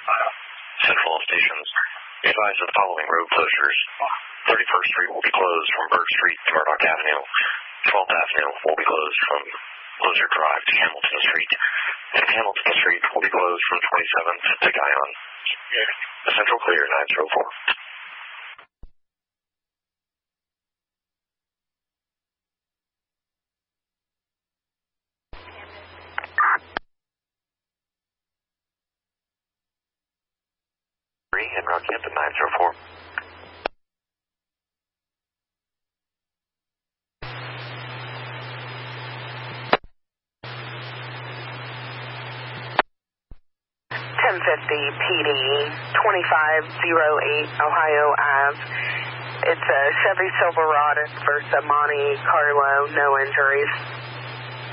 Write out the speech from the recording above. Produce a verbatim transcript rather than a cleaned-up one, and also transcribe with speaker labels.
Speaker 1: Central stations. Be advised of the following road closures. thirty-first Street will be closed from Burke Street to Murdoch Avenue. twelfth Avenue will be closed from Closer Drive to Hamilton Street. And Hamilton Street will be closed from twenty-seventh to Guyon. The Central clear, nine zero four. In Rockhampton, nine zero four.
Speaker 2: ten fifty P D, twenty-five oh eight Ohio Ave. It's a Chevy Silverado versus a Monte Carlo, no injuries.